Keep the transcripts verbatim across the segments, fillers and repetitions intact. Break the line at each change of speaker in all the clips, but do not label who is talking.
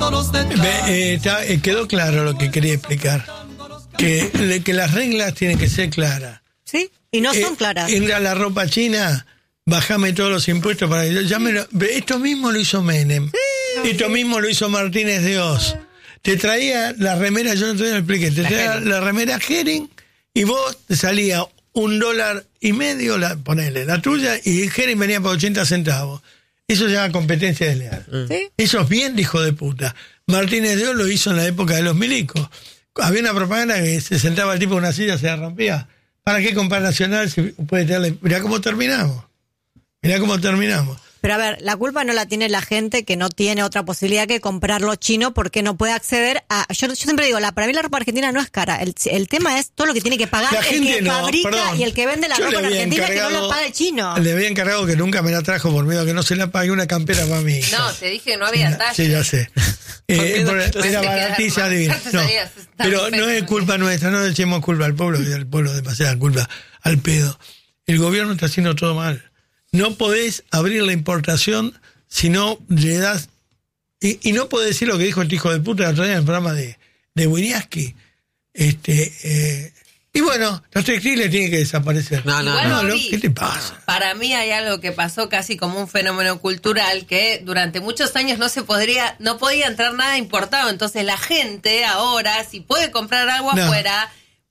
eh, está, eh, quedó claro lo que quería explicar. Que, le, que las reglas tienen que ser claras.
Sí, y no son
eh,
claras.
Ir a la ropa china, bajame todos los impuestos para que ya me lo, esto mismo lo hizo Menem. Sí, esto sí. mismo lo hizo Martínez de Oz. Te traía la remera, yo no te lo expliqué, te traía la, la remera Hering y vos te salía un dólar y medio, la, ponele, la tuya, y Hering venía por ochenta centavos. Eso se llama competencia desleal. ¿Sí? Eso es bien de hijo de puta. Martínez de Oz lo hizo en la época de los milicos. Había una propaganda que se sentaba el tipo en una silla, se la rompía. ¿Para qué comprar Nacional si puede tenerle? Mirá cómo terminamos. Mirá cómo terminamos.
Pero a ver, la culpa no la tiene la gente que no tiene otra posibilidad que comprarlo chino porque no puede acceder a... Yo, yo siempre digo, la, para mí la ropa argentina no es cara. El, el tema es todo lo que tiene que pagar
la
el que
no,
fabrica
perdón.
y el que vende la yo ropa en Argentina que no la paga el chino.
Le había encargado que nunca me la trajo por miedo a que no se la pague una campera para mí.
No, te dije que no había talla.
Sí, ya sé. eh, por, era baratilla divina. No, pero no es culpa nuestra, no le echemos culpa al pueblo, que el pueblo demasiada culpa al pedo. El gobierno está haciendo todo mal. No podés abrir la importación si no le das... Y, y no podés decir lo que dijo el hijo de puta el otro día en el programa de, de Winiarski. Este, eh, y bueno, los textiles tienen que desaparecer.
No, no, no.
no ¿Qué te pasa?
Para mí hay algo que pasó casi como un fenómeno cultural, que durante muchos años no se podría, no podía entrar nada importado. Entonces la gente ahora, si puede comprar algo no. afuera...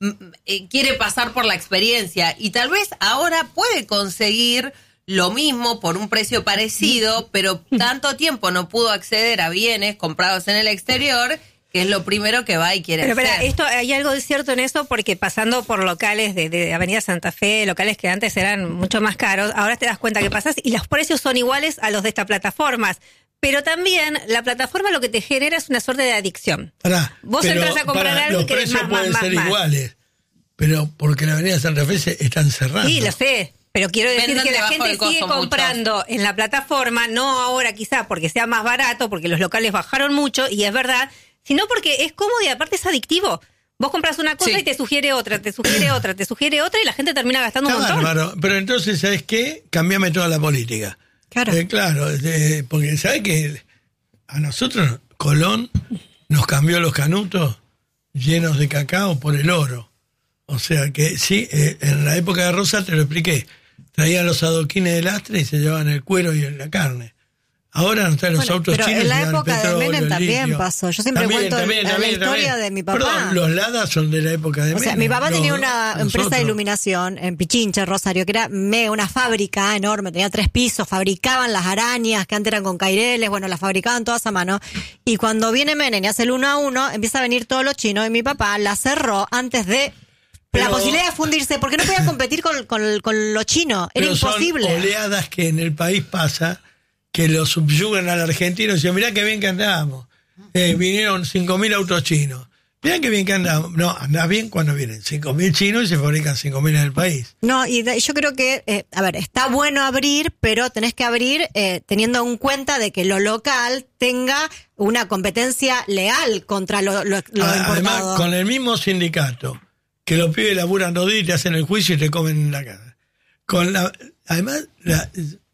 quiere pasar por la experiencia y tal vez ahora puede conseguir lo mismo por un precio parecido, pero tanto tiempo no pudo acceder a bienes comprados en el exterior que es lo primero que va y quiere
pero,
hacer.
Pero esto, hay algo de cierto en eso, porque pasando por locales de, de Avenida Santa Fe, locales que antes eran mucho más caros, ahora te das cuenta que pasas y los precios son iguales a los de estas plataformas. Pero también la plataforma lo que te genera es una suerte de adicción.
Pará,
Vos entras a comprar
pará,
algo y querés más, más, más,
más. Los precios pueden ser
más.
iguales, pero porque la Avenida Santa Fe se están cerrando.
Sí, lo sé. Pero quiero decir
Venden
que la gente sigue comprando muchos. En la plataforma, no ahora quizá porque sea más barato, porque los locales bajaron mucho, y es verdad, sino porque es cómodo y aparte es adictivo. Vos compras una cosa sí. y te sugiere otra, te sugiere otra, te sugiere otra, y la gente termina gastando
Está
un montón.
Bárbaro. Pero entonces, ¿sabes qué? Cambiame toda la política.
Claro.
Eh, claro, eh, porque ¿sabes qué? A nosotros, Colón nos cambió los canutos llenos de cacao por el oro. O sea que sí, eh, en la época de Rosa te lo expliqué. Traían los adoquines de lastre y se llevaban el cuero y la carne. Ahora no están los
bueno,
autos
pero
chinos.
En la época
petróleo,
de Menem también
litio.
pasó. Yo siempre
también,
cuento
también,
la,
también,
la historia
también.
de mi papá.
Perdón, los Ladas son de la época de
o
Menem.
sea, mi papá
los,
tenía una
nosotros.
empresa de iluminación en Pichincha, Rosario, que era mega, una fábrica enorme, tenía tres pisos, fabricaban las arañas que antes eran con caireles, bueno, las fabricaban todas a mano. Y cuando viene Menem y hace el uno a uno, empieza a venir todos los chinos y mi papá la cerró antes de... Pero, la posibilidad de fundirse, porque no podía competir con, con, con lo chino, era imposible.
Son oleadas que en el país pasa, que lo subyugan al argentino y dicen, mirá qué bien que andábamos. Eh, vinieron cinco mil autos chinos. Mirá qué bien que andamos. No, andás bien cuando vienen cinco mil chinos y se fabrican cinco mil en el país.
No, y de, yo creo que, eh, a ver, está bueno abrir, pero tenés que abrir eh, teniendo en cuenta de que lo local tenga una competencia leal contra lo, lo, lo
Además,
importado.
Con el mismo sindicato, que los pibes laburan dos días y te hacen el juicio y te comen la cara. Con la, además, la,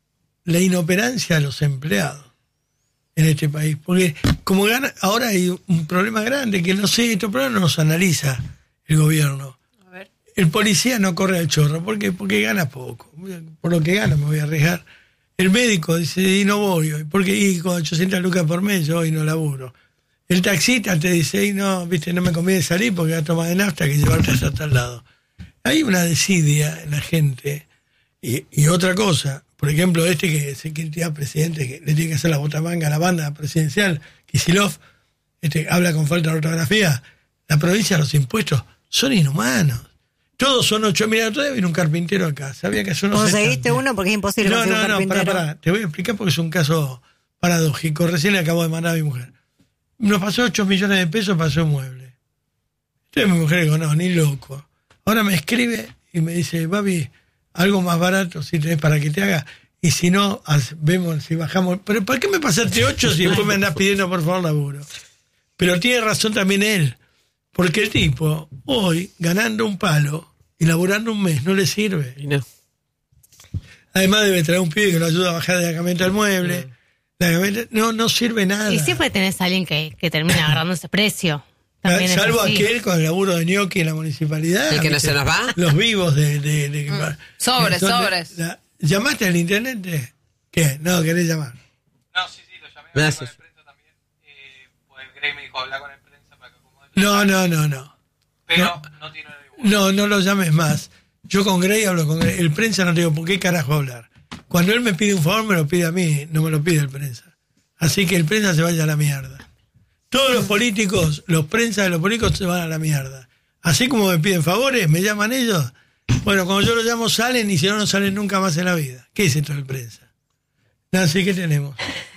la inoperancia de los empleados en este país. Porque como gana, ahora hay un problema grande, que no sé, estos problemas no los analiza el gobierno.
A ver.
El policía no corre al chorro, ¿por qué? Porque gana poco. Por lo que gana me voy a arriesgar. El médico dice, y no voy hoy, porque y con ochocientas lucas por mes yo hoy no laburo. El taxista te dice, y no, viste, no me conviene salir porque va a tomar de nafta que llevarte hasta tal lado. Hay una desidia en la gente. Y, y otra cosa, por ejemplo, este que se quiere presidente, que le tiene que hacer la botamanga a la banda presidencial, Kicillof, este, habla con falta de ortografía. La provincia, los impuestos son inhumanos. Todos son ocho. Mira, todavía viene un carpintero acá. Sabía que eso no se
¿Conseguiste uno? Porque es imposible
No,
conseguir
no,
un
no,
carpintero.
pará, pará. Te voy a explicar porque es un caso paradójico. Recién le acabo de mandar a mi mujer. Nos pasó ocho millones de pesos para hacer un mueble. Entonces mi mujer dijo, no, ni loco. Ahora me escribe y me dice, papi, algo más barato si tenés para que te haga. Y si no, vemos si bajamos. Pero ¿por qué me pasaste ocho si después me andás pidiendo por favor laburo? Pero tiene razón también él. Porque el tipo, hoy, ganando un palo y laburando un mes, no le sirve.
Y no.
Además debe traer un pibe que lo ayuda a bajar de la camioneta al mueble. Sí. La gaveta no, no sirve nada.
Y siempre tenés a alguien que, que termina agarrando ese precio. También
Salvo
es así.
aquel con el laburo de ñoqui en la municipalidad.
¿El que no
¿viste?
se nos va?
Los vivos de... de, de
Mm. Sobres,
son de-
sobres.
la- ¿Llamaste al intendente? ¿Qué? No, querés llamar.
No, sí, sí, lo llamé
Me
hablé
haces.
con el prensa también. Eh, pues el Grey me dijo hablar con el prensa para que acomode.
No, no, no, no.
Pero
no.
no, tiene ningún.
No, no lo llames más. Yo con Grey hablo con Grey. El prensa no te digo, ¿por qué carajo hablar? Cuando él me pide un favor, me lo pide a mí, no me lo pide el prensa. Así que el prensa se vaya a la mierda. Todos los políticos, los prensas de los políticos se van a la mierda. Así como me piden favores, me llaman ellos. Bueno, cuando yo los llamo salen y si no, no salen nunca más en la vida. ¿Qué es esto del prensa? Así que tenemos.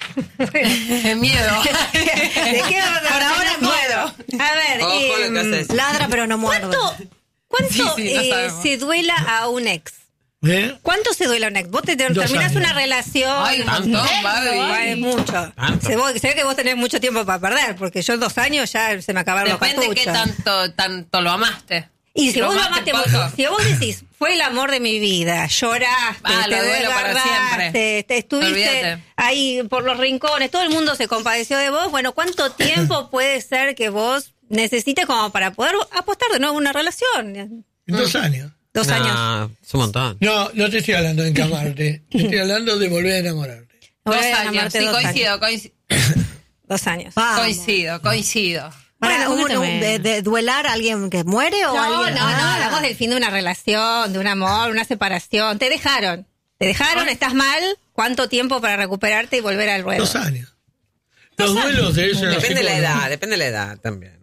Miedo.
¿De qué vamos a
Por
hablar?
ahora miedo.
A ver,
Ojo
eh,
lo que haces.
Ladra pero no muerde.
¿cuánto, cuánto
Sí, sí, no
eh,
sabemos.
se duela a un ex?
¿Eh?
¿Cuánto se duele a un ex? Vos te, te
Dos
terminás
años.
una relación.
Ay, un montón, Babi.
Ay, es mucho.
Tanto.
Se, vos- se ve que vos tenés mucho tiempo para perder, porque yo en dos años ya se me acabaron
Depende
los
qué
cartuchos.
tanto, tanto lo amaste.
Y si
Lo
vos lo
amaste
amaste
poco.
mucho, si vos decís, fue el amor de mi vida, lloraste,
Ah,
te
lo duelo para
desgarraste,
siempre.
te estuviste
Olvídate.
ahí por los rincones, todo el mundo se compadeció de vos, bueno, ¿cuánto tiempo puede ser que vos necesites como para poder apostar de nuevo a una relación?
Dos años.
Dos años.
No, es un montón.
No, no te estoy hablando de encamarte. Te estoy hablando de volver a enamorarte.
Dos
Volver a
años.
enamorarte
Sí,
dos
coincido,
años.
coincido.
Dos años.
Vamos.
Coincido, coincido.
Para,
Bueno,
un-
uno
un-
también.
de, de duelar a alguien que muere o
No,
alguien.
no, no,
Ah.
hablamos del fin de una relación, de un amor, una separación. Te dejaron. Te dejaron, estás mal. ¿Cuánto tiempo para recuperarte y volver al ruedo?
Dos años. Los duelos de eso.
Depende de la edad, depende de la edad también.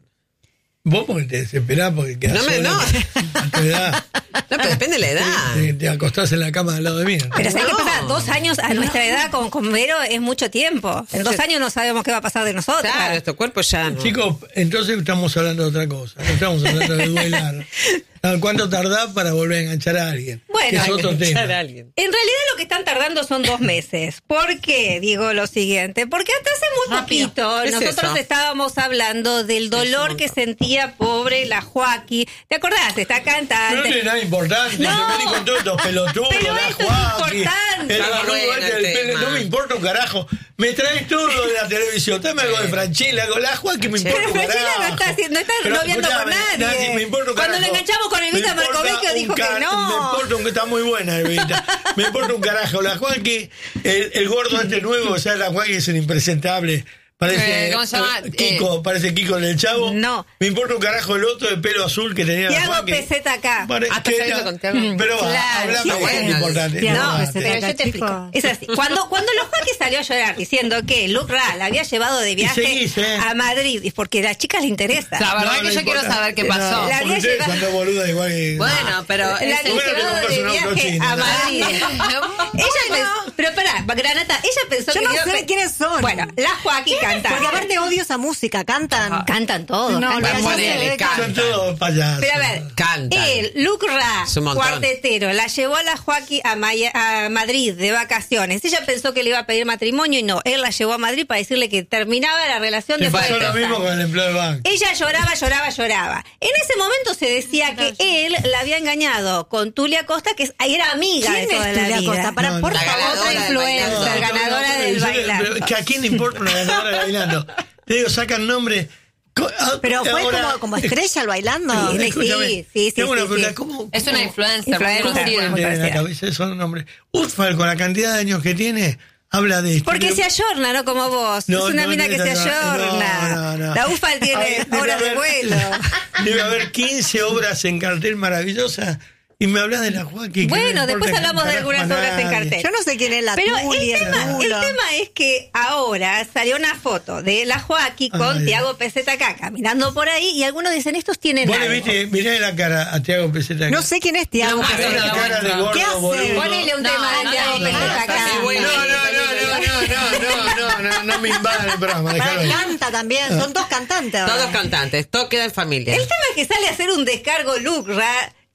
Vos porque te desesperás porque quedás
No me-
sola
no.
a tu edad.
No, pero depende de la edad.
Te, te acostás en la cama al lado de mí.
Pero ¿sabes
No.
qué pasa? Dos años a nuestra edad con, con Vero es mucho tiempo. En dos años no sabemos qué va a pasar de nosotros.
Claro, estos cuerpos ya no.
Chicos, entonces estamos hablando de otra cosa. No estamos hablando de duelar. ¿Cuánto tardás para volver a enganchar a alguien?
Bueno,
que es otro
Enganchar
tema.
a alguien.
En realidad lo que están tardando son dos meses. ¿Por qué digo lo siguiente? Porque hasta hace muy
Rápido.
poquito
¿Qué es
nosotros
eso?
estábamos hablando del dolor que sentía pobre la Joaquí. ¿Te acordás? Está
No
cantante.
tiene nada importante.
No.
Que me dijo todos estos pelotudos,
Pero
la
eso es
Joaquín,
importante.
el
Está
barbudo
bueno
este
el
del pelo.
tema.
No me importa un carajo. Me traes todo de la televisión. Dame algo de Franchella, con la Joaquín me importa
Pero
un
Franchella
carajo.
no está haciendo- no está
Pero,
noviando con
escuchame,
nadie.
me importa un
Cuando
carajo.
lo enganchamos con Evita
Me importa
Marcovecchio
un
dijo que
car-
no.
Me importa un que está muy buena, Evita. Me importa un carajo. La Joaquín, el, el gordo este nuevo, o sea, la Joaquín es el impresentable. Parece,
Eh, ¿cómo se llama?
eh, Kiko, parece Kiko en el Chavo.
No.
Me importa un carajo el otro de pelo azul que tenía la
Tiago
Joaquín.
Peseta acá.
Pare-
Ah, ¿estás
que
saliendo
era-
con Tiago?
Pero va,
Claro.
hablame
Sí,
de
bueno.
algo importante.
Tiago
no,
Peseta.
Pero yo te
Chicos.
explico. Es así. Cuando, cuando los Joaquín salió a llorar diciendo que Luke Ra la había llevado de viaje
seguís, ¿eh?
a Madrid, y porque a las chicas les interesa.
La verdad
No,
que
no
yo
importa.
quiero saber qué
No,
pasó.
La
porque
había
ustedes
llevado-
son dos boludas igual que...
Bueno, pero
La
es
había
el-
Bueno, te
llevado
compras
de
un auto
viaje
chino,
a
¿no?
Madrid. Ella pensó, pero pará, Granata, ella pensó
Yo
que
no
iba a
sé
pe-
quiénes son.
Bueno, la Joaquín canta.
Porque aparte odio esa música, cantan.
Cantan todos.
No,
cantan
ya
todos.
sé,
Ponele,
cantan.
Son todos payasos.
Pero a ver,
Cantan.
él, Luke Ra,
Es un montón.
cuartetero, la llevó a la Joaquín a, Maya- a Madrid de vacaciones. Ella pensó que le iba a pedir matrimonio y no. Él la llevó a Madrid para decirle que terminaba la relación
Le
después
pasó
de
lo
tres
mismo
años.
con el empleo de banco.
Ella lloraba, lloraba, lloraba. En ese momento se decía que él la había engañado con Tulia Costa, que es- era amiga
¿Quién
de toda
es
la
Tulia
vida.
Costa? Para,
No,
por
no.
La
favor.
ganadora
Otra
del
influencer,
bailando.
ganadora
pero
del
yo-
bailando.
pero que ¿a quién le importa una ganadora de bailando? Te digo, sacan nombre. Co- ah,
Pero fue
ahora-
como, como estrella al bailando.
Sí,
Escúchame,
sí, sí,
tengo una
sí,
pregunta,
sí.
¿cómo-
Es
cómo-
una influencer,
Influencer,
muy conocida.
muy
tiene en la
parecida.
cabeza son nombres? Utfal, con la cantidad de años que tiene, habla de esto.
Porque
Pero-
se ayorna, ¿no? Como vos.
No,
es una
no,
mina
no,
que
no,
se
no,
ayorna.
no, no, no.
La U F A
Ay,
tiene
debe
horas de
haber-
vuelo.
Debe haber quince obras en cartel maravillosas y me hablas de la Joaquín. que
Bueno,
no le
después
importa
hablamos de
carajo
algunas
a
obras en
nadie.
cartel.
Yo no sé quién es la
Pero el
Tulia,
tema, el
Tula.
tema es que ahora salió una foto de la Joaquín con
Ay.
Tiago Peseta acá caminando por ahí y algunos dicen, estos tienen
Vos le
algo.
viste, mirá la cara a Tiago Peseta.
No sé quién es Tiago.
No,
Tiene
pero
una
la
cara de
muestra.
gordo,
¿Qué hace?
boludo.
Ponele un
No,
tema de
no
Tiago
te
Peseta
digas.
acá.
Es bueno.
No, no, no, no, no, no, no, no, no, no me invadan el programa, déjalo ahí.
Canta también, son dos cantantes. ahora.
Todos cantantes, todo queda en familia.
El tema es que sale a hacer un descargo Lucra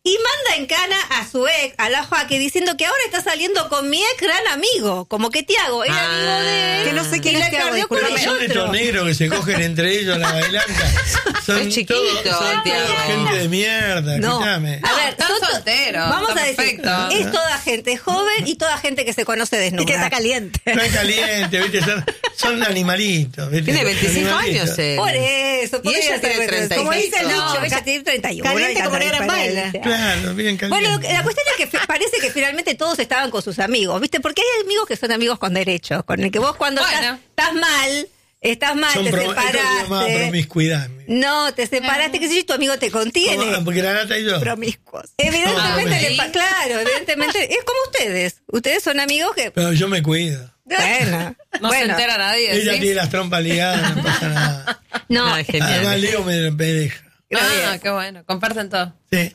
y manda en cana a su ex, a la Joaquín, diciendo que ahora está saliendo con mi ex gran amigo. Como que Tiago era
Ah.
amigo de él.
Que no sé quién
y
es
la
Tiago,
cargó con
disculpame.
el
Son
otro.
estos negros que se cogen entre ellos la bailanca. Son
Es chiquito,
todos-
Tiago.
gente de mierda,
No.
escúchame.
A ver,
están
son to-
solteros,
Vamos
está
a decir,
perfecto.
es toda gente joven y toda gente que se conoce desnuda.
Y que está caliente.
No es caliente, ¿viste? Son, son animalitos, ¿viste?
Tiene veinticinco
Animalitos.
años, eh.
Por eso, porque
Y ella
ella
tiene
tiene
treinta y
Como dice el
pico.
dicho,
No,
ella
ca-
tiene treinta y uno.
caliente
y
como
anda
negra en
diferente.
baile.
Claro, bien caliente.
Bueno, lo que- la cuestión es que fi- parece que finalmente todos estaban con sus amigos, ¿viste? Porque hay amigos que son amigos con derechos, con el que vos cuando
Bueno.
estás, estás mal, estás mal,
Son
te
pro- esto se llama
separaste.
promiscuidad.
No, te separaste, qué sé yo, y tu amigo te contiene.
¿Cómo? Porque la nata y yo.
Promiscuos.
Evidentemente,
Ah,
le
¿sí?
pa- claro, evidentemente, es como ustedes. Ustedes son amigos que...
Pero yo me cuido.
Bueno,
No
bueno.
se entera nadie.
Ella
¿sí?
tiene las trompas ligadas, no pasa nada.
No,
No, es genial.
Además, Leo me, me deja.
Ah, qué bueno. Comparten todo.
Sí.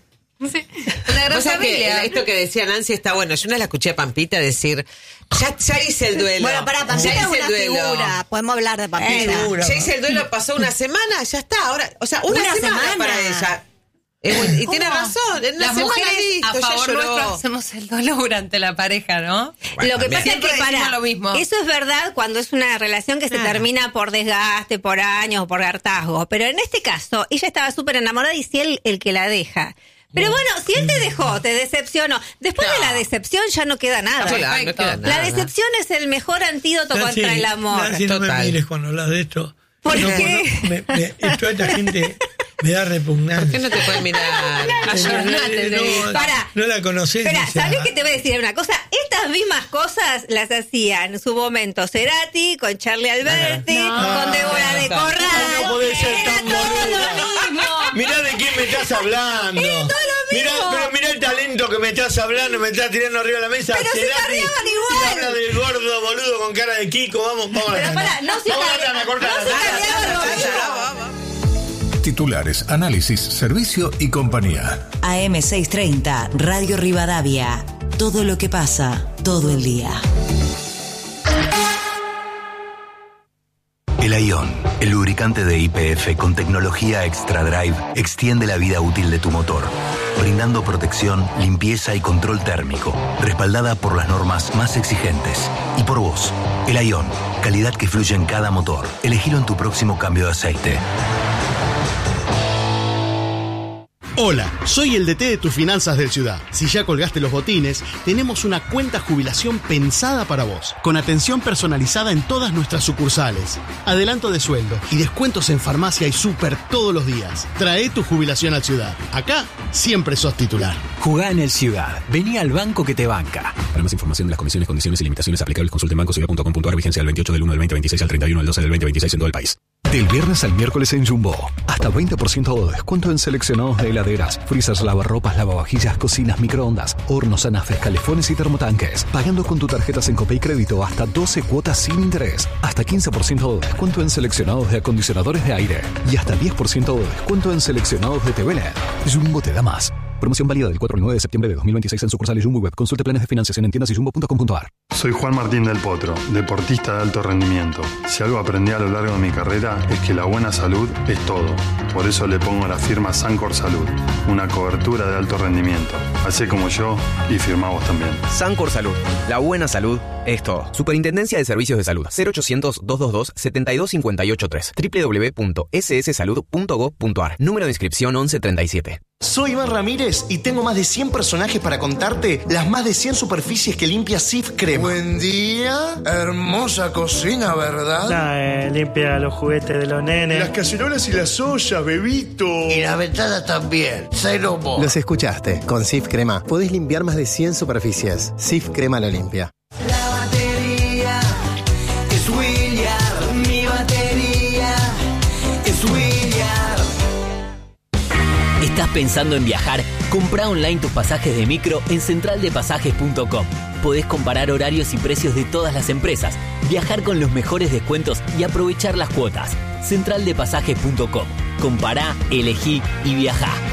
Una gran
O sea que
familia.
esto que decía Nancy está bueno. Yo no la escuché a Pampita decir, ya, ya hice el duelo.
Bueno, para Pampita
ya
es
hice
una
el duelo.
figura. Podemos hablar de Pampita.
Figura.
Ya hice el duelo, pasó una semana, ya está. Ahora, o sea, una,
Una
semana,
semana.
para ella. Es muy- y tiene razón, en una
Las
semana
mujeres
listo,
a
ya
favor
lloró.
nuestro hacemos el duelo durante la pareja, ¿no?
Bueno,
lo que
también.
pasa es
Siempre
que
decimos
para
lo mismo.
eso es verdad cuando es una relación que se
Claro.
termina por desgaste, por años, por hartazgo. Pero en este caso, ella estaba súper enamorada y si él el que la deja. Pero bueno, si él te dejó, te decepcionó, después de la decepción ya no queda nada.
Claro, no
Perfecto.
queda
La
nada.
decepción es el mejor antídoto
Nancy,
contra el amor.
Nancy, no me
Total.
mires cuando hablas de esto.
¿Por
No,
qué?
no, me, me, toda esta gente me da repugnancia.
¿Por qué no te pueden mirar?
Ayornate, te digo.
no,
Pará.
no la conocés.
Espera,
o sea,
¿sabés qué te voy a decir una cosa? Estas mismas cosas las hacían en su momento Cerati, con Charlie Alberti,
No.
con Débora de
No.
Corral.
No podés ser
Era
tan
todo
boluda.
lo mismo.
Mirá de quién me estás hablando.
Es todo lo
Mirá,
mismo.
pero mirá el talento que me estás hablando, me estás tirando arriba de la mesa.
Pero si
Cerati,
cargaban igual.
y habla del gordo boludo con cara de Kiko. Vamos, vamos a la
Pero
tanda.
pará, no se
Vamos a la
carga-
tanda, cortala.
no se
Tanda,
cargaban
tanda,
lo
tanda.
mismo.
Titulares, análisis, servicio y compañía.
A M seiscientos treinta, Radio Rivadavia. Todo lo que pasa, todo el día.
El Ion, el lubricante de Y P F con tecnología Extra Drive, extiende la vida útil de tu motor, brindando protección, limpieza y control térmico, respaldada por las normas más exigentes. Y por vos, el Ion, calidad que fluye en cada motor. Elegilo en tu próximo cambio de aceite.
Hola, soy el D T de tus finanzas del Ciudad. Si ya colgaste los botines, tenemos una cuenta jubilación pensada para vos, con atención personalizada en todas nuestras sucursales, adelanto de sueldo y descuentos en farmacia y súper todos los días. Trae tu jubilación al Ciudad. Acá siempre sos titular.
Jugá en el Ciudad. Vení al banco que te banca. Para más información de las comisiones, condiciones y limitaciones aplicables, consulte en banco ciudad punto com punto a r. Vigencia del veintiocho del uno del veinte veintiséis al treinta y uno del doce del veinte veintiséis en todo el país.
Del viernes al miércoles en Jumbo. Hasta veinte por ciento de descuento en seleccionados de heladeras, freezers, lavarropas, lavavajillas, cocinas, microondas, hornos, anafes, calefones y termotanques. Pagando con tu tarjeta Sencope y crédito hasta doce cuotas sin interés. Hasta quince por ciento de descuento en seleccionados de acondicionadores de aire. Y hasta diez por ciento de descuento en seleccionados de T V L E D. Jumbo te da más. Promoción válida del cuatro al nueve de septiembre de dos mil veintiséis en sucursales Jumbo Web. Consulte planes de financiación en tiendas y jumbo punto com punto a r.
Soy Juan Martín del Potro, deportista de alto rendimiento. Si algo aprendí a lo largo de mi carrera es que la buena salud es todo. Por eso le pongo a la firma Sancor Salud, una cobertura de alto rendimiento. Hacé como yo y firmá vos también.
Sancor Salud, la buena salud es todo. Superintendencia de Servicios de Salud, cero ochocientos, doscientos veintidós, setenta y dos cincuenta y ocho tres, doble u doble u doble u punto ese ese salud punto gob punto a r. Número de inscripción once treinta y siete.
Soy Iván Ramírez y tengo más de cien personajes para contarte las más de cien superficies que limpia Sif Crema.
Buen día, hermosa cocina, ¿verdad?
Nah, eh, limpia los juguetes de los nenes.
Las cacerolas y las ollas, bebito.
Y la ventana también, cero mo.
Los escuchaste, con Sif Crema podés limpiar más de cien superficies. Sif Crema lo limpia.
La batería es William, mi batería es William.
¿Estás pensando en viajar? Comprá online tus pasajes de micro en central de pasajes punto com. Podés comparar horarios y precios de todas las empresas, viajar con los mejores descuentos y aprovechar las cuotas. central de pasajes punto com. Compará, elegí y viajá.